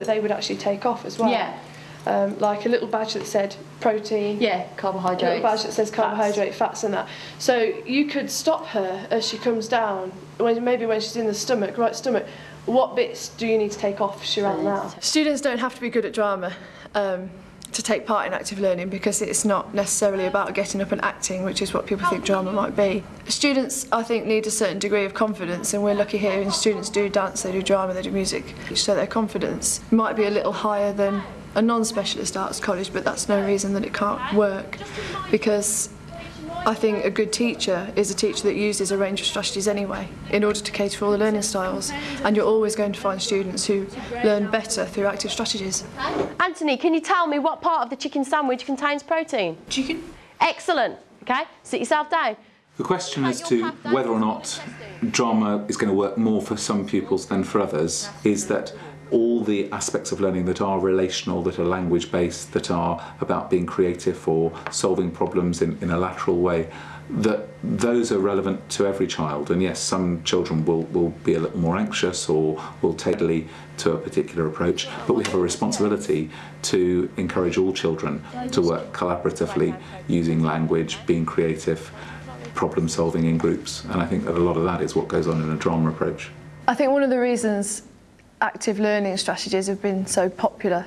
they would actually take off as well. Yeah. Like a little badge that said protein. Yeah, carbohydrates. A little badge that says carbohydrate, fats and that. So you could stop her as she comes down, maybe when she's in the stomach, right stomach, what bits do you need to take off Shiran now? Students don't have to be good at drama to take part in active learning, because it's not necessarily about getting up and acting, which is what people think drama might be. Students, I think, need a certain degree of confidence, and we're lucky here, and students do dance, they do drama, they do music, so their confidence might be a little higher than a non-specialist arts college, but that's no reason that it can't work, because I think a good teacher is a teacher that uses a range of strategies anyway in order to cater for all the learning styles, and you're always going to find students who learn better through active strategies. Anthony, can you tell me what part of the chicken sandwich contains protein? Chicken. Excellent. Okay, sit yourself down. The question as to whether or not drama is going to work more for some pupils than for others is that all the aspects of learning that are relational, that are language-based, that are about being creative or solving problems in a lateral way, that those are relevant to every child. And yes, some children will be a little more anxious or will take to a particular approach, but we have a responsibility to encourage all children to work collaboratively, using language, being creative, problem solving in groups. And I think that a lot of that is what goes on in a drama approach. I think one of the reasons active learning strategies have been so popular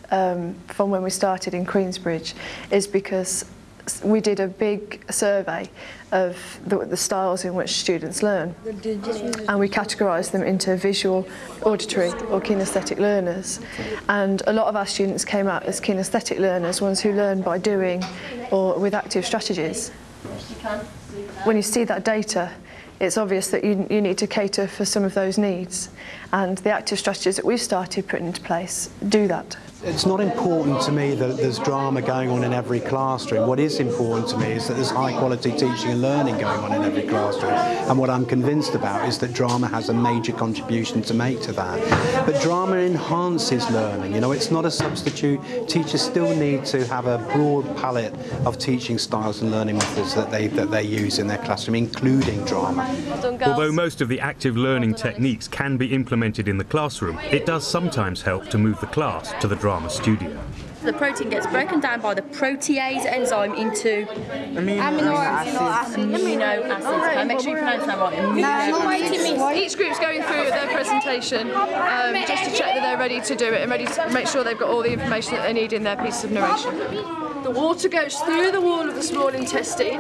from when we started in Queensbridge is because we did a big survey of the styles in which students learn, and we categorised them into visual, auditory or kinesthetic learners, and a lot of our students came out as kinesthetic learners, ones who learn by doing or with active strategies. When you see that data, it's obvious that you need to cater for some of those needs, and the active strategies that we've started putting into place do that. It's not important to me that there's drama going on in every classroom. What is important to me is that there's high quality teaching and learning going on in every classroom. And what I'm convinced about is that drama has a major contribution to make to that. But drama enhances learning. You know, it's not a substitute. Teachers still need to have a broad palette of teaching styles and learning methods that they use in their classroom, including drama. Although most of the active learning techniques can be implemented in the classroom, it does sometimes help to move the class to the drama studio. The protein gets broken down by the protease enzyme into amino acids. Okay, make sure you pronounce that right. Each group's going through their presentation just to check that they're ready to do it and ready to make sure they've got all the information that they need in their piece of narration. The water goes through the wall of the small intestine,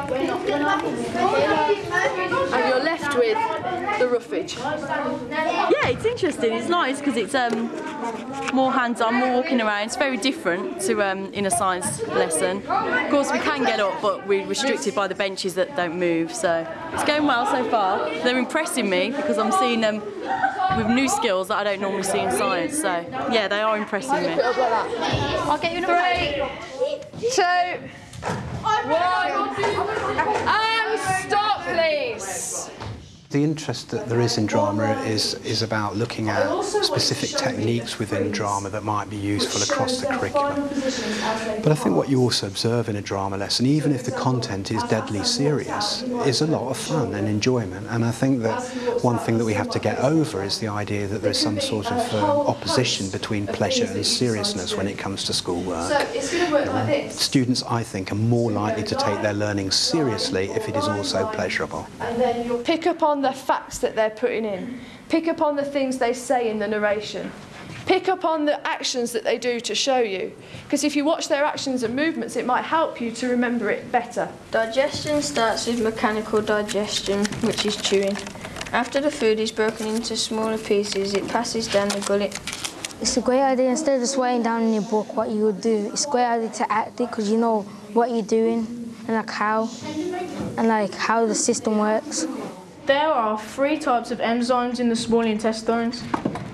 and you're left with the roughage. Yeah, it's interesting. It's nice because it's more hands-on, more walking around. It's very different to in a science lesson. Of course, we can get up, but we're restricted by the benches that don't move. So it's going well so far. They're impressing me because I'm seeing them with new skills that I don't normally see in science. So yeah, they are impressing me. I'll get you another 3, 2, 1, and stop, please. The interest that there is in drama is about looking at specific techniques within drama that might be useful across the curriculum. But I think what you also observe in a drama lesson, even if the content is deadly serious, is a lot of fun and enjoyment. And I think that one thing that we have to get over is the idea that there is some sort of opposition between pleasure and seriousness when it comes to schoolwork. Students, I think, are more likely to take their learning seriously if it is also pleasurable. And then you'll pick up on the facts that they're putting in, pick up on the things they say in the narration, pick up on the actions that they do to show you, because if you watch their actions and movements, it might help you to remember it better. Digestion starts with mechanical digestion, which is chewing. After the food is broken into smaller pieces, it passes down the gullet. It's a great idea, instead of just writing down in your book what you would do, it's a great idea to act it because you know what you're doing and how the system works. There are 3 types of enzymes in the small intestines.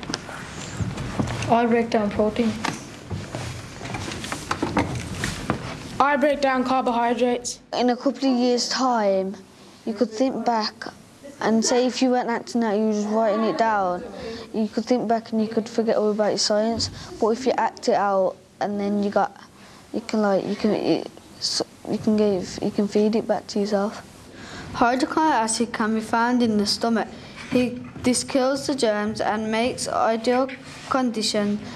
I break down protein. I break down carbohydrates. In a couple of years' time, you could think back and say if you weren't acting out, you were just writing it down, you could think back and you could forget all about your science. But if you act it out and then you can feed it back to yourself. Hydrochloric acid can be found in the stomach. This kills the germs and makes ideal condition